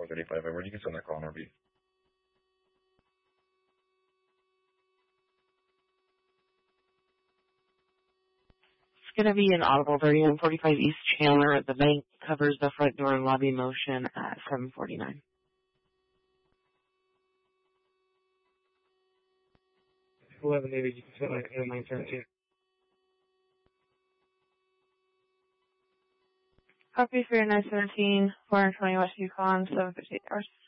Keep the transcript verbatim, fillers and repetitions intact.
four thirty-five Edward. You can send that call on R B. It's going to be an audible thirty-one forty-five East Chandler. The bank covers the front door and lobby motion at seven forty-nine. eleven eighty, you can set like nine thirteen. Copy for your nine seventeen, four twenty West Yukon, seven fifty-eight hours.